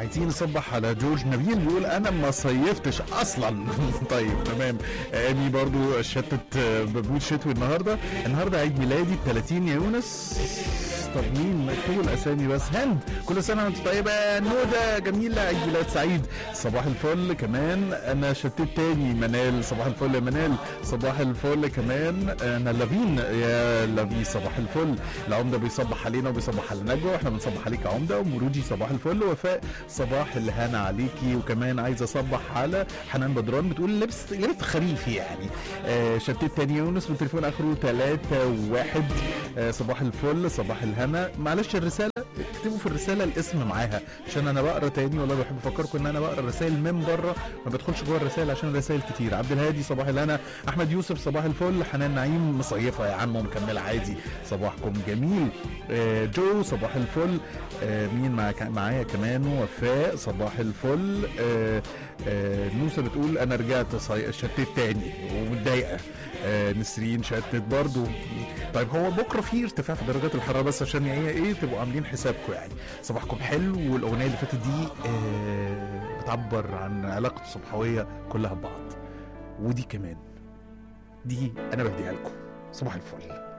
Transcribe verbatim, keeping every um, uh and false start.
عايزين نصبح على جورج نبيل بيقول انا ما صيفتش اصلا. طيب تمام. امي برضو شتت بقول شتوي النهارده النهارده عيد ميلادي ثلاثين يا يونس. طب مين مكتوب الاسامي بس؟ هند كل سنه وانت طيبه. نوده جميله عيد ميلاد سعيد. صباح الفل كمان. انا شتت تاني. منال صباح الفل يا منال. صباح الفل كمان. انا لافين يا لافي صباح الفل. العمده بيصبح علينا وبيصبح على نجوى واحنا بنصبح عليك يا عمده. ومروجي صباح الفل. وفاء صباح الهنا عليكي. وكمان عايزه اصبح على حنان بدران بتقول لبس لبس خريفي يعني. آه شتت تاني يونس من تليفون اخره ثلاثة واحد. آه صباح الفل صباح الهنا. معلش الرساله اكتبوا في الرساله الاسم معاها عشان انا بقرا تاني والله بحب افكركم ان انا بقرا الرسائل من بره ما بدخلش جوه الرسائل عشان الرسائل كتير. عبد الهادي صباح الهنا. احمد يوسف صباح الفل. حنان نعيم مصيفه يا عم ومكمله عادي صباحكم جميل. آه جو صباح الفل. آه مين معايا معايا كمان؟ وفاء صباح الفل. آه آه نوسه بتقول انا رجعت شتت تاني ومتضايقه. آه نسرين شتت برضو. طيب هو بكره في ارتفاع في درجات الحراره بس عشان ايه ايه تبقوا عاملين حسابكم يعني. صباحكم حلو. والاغنيه اللي فاتت دي آه بتعبر عن علاقه الصبحويه كلها ببعض ودي كمان دي انا بهديها لكم. صباح الفل.